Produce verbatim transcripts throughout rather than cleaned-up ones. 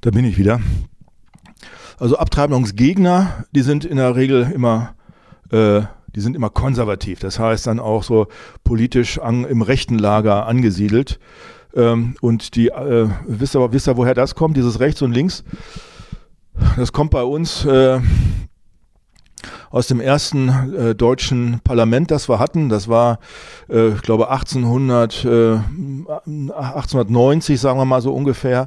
Da bin ich wieder. Also Abtreibungsgegner, die sind in der Regel immer, äh, die sind immer konservativ. Das heißt dann auch so politisch an, im rechten Lager angesiedelt. Ähm, und die, äh, wisst ihr, wisst ihr, woher das kommt, dieses Rechts und Links? Das kommt bei uns äh, aus dem ersten äh, deutschen Parlament, das wir hatten. Das war, äh, ich glaube, achtzehnhundert, äh, achtzehnhundertneunzig, sagen wir mal so ungefähr.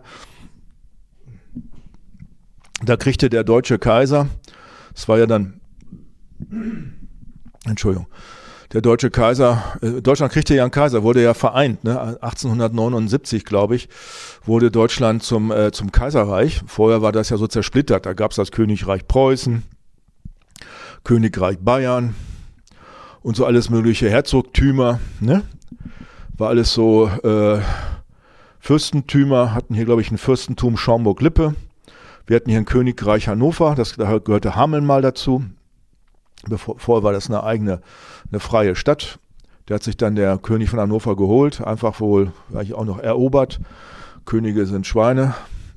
Da kriegte der deutsche Kaiser, das war ja dann, Entschuldigung, der deutsche Kaiser, äh, Deutschland kriegte ja einen Kaiser, wurde ja vereint, ne? achtzehnhundertneunundsiebzig, glaube ich, wurde Deutschland zum, äh, zum Kaiserreich. Vorher war das ja so zersplittert, da gab es das Königreich Preußen, Königreich Bayern und so alles mögliche Herzogtümer, ne? War alles so äh, Fürstentümer, hatten hier, glaube ich, ein Fürstentum Schaumburg-Lippe. Wir hatten hier ein Königreich Hannover, das, da gehörte Hameln mal dazu. Bevor, vorher war das eine eigene, eine freie Stadt. Der hat sich dann der König von Hannover geholt, einfach wohl vielleicht auch noch erobert. Könige sind Schweine.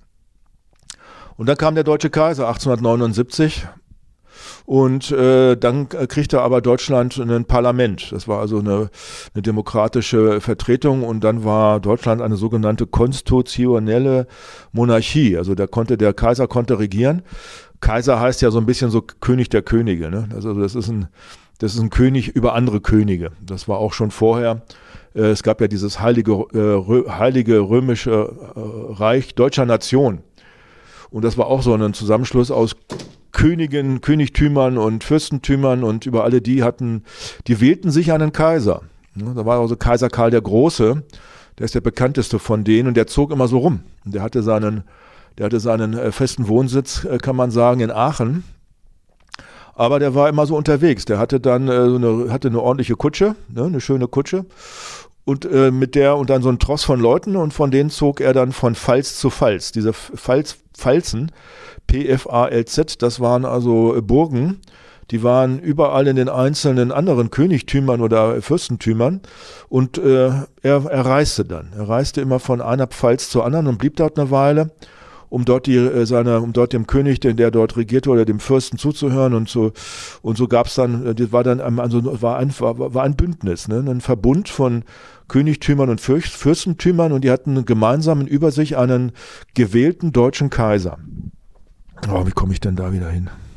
Und dann kam der deutsche Kaiser achtzehnhundertneunundsiebzig und äh, dann kriegte aber Deutschland ein Parlament. Das war also eine, eine demokratische Vertretung und dann war Deutschland eine sogenannte konstitutionelle Monarchie. Also da konnte der Kaiser konnte regieren. Kaiser heißt ja so ein bisschen so König der Könige, ne? Also das ist ein das ist ein König über andere Könige. Das war auch schon vorher. Äh, es gab ja dieses heilige äh, Rö, heilige römische äh, Reich deutscher Nation. Und das war auch so ein Zusammenschluss aus Königen, Königtümern und Fürstentümern und über alle die hatten, die wählten sich einen Kaiser. Da war also Kaiser Karl der Große, der ist der bekannteste von denen und der zog immer so rum. Und der hatte seinen, der hatte seinen äh, festen Wohnsitz, äh, kann man sagen, in Aachen. Aber der war immer so unterwegs. Der hatte dann äh, so eine, hatte eine ordentliche Kutsche, ne, eine schöne Kutsche. Und äh, mit der und dann so ein Tross von Leuten und von denen zog er dann von Pfalz zu Pfalz. Diese Pfalz, Pfalzen, P F A L Z, das waren also Burgen, die waren überall in den einzelnen anderen Königtümern oder Fürstentümern und äh, er, er reiste dann. Er reiste immer von einer Pfalz zur anderen und blieb dort eine Weile, um dort die äh, seine, um dort dem König, der, der dort regierte oder dem Fürsten zuzuhören und so und so gab es dann, das war dann also war ein war, war ein Bündnis, ne, ein Verbund von Königtümern und Fürst, Fürstentümern und die hatten gemeinsam über sich einen gewählten deutschen Kaiser. Oh, wie komme ich denn da wieder hin?